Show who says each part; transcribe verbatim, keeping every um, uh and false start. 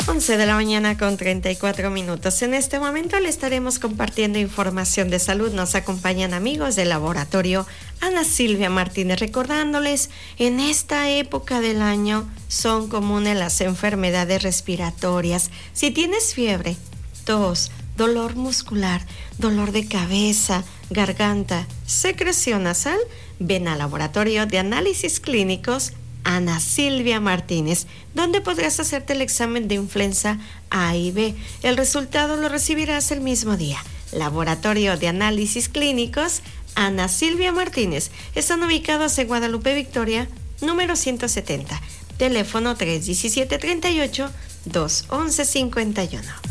Speaker 1: once de la mañana con treinta y cuatro minutos. En este momento le estaremos compartiendo información de salud. Nos acompañan amigos del laboratorio Ana Silvia Martínez, recordándoles, en esta época del año son comunes las enfermedades respiratorias. Si tienes fiebre, tos, dolor muscular, dolor de cabeza, garganta, secreción nasal, ven al laboratorio de análisis clínicos Ana Silvia Martínez, donde podrás hacerte el examen de influenza A y B. El resultado lo recibirás el mismo día. Laboratorio de Análisis Clínicos Ana Silvia Martínez. Están ubicados en Guadalupe Victoria, número ciento setenta. Teléfono tres uno siete, tres ocho, dos uno uno cinco uno.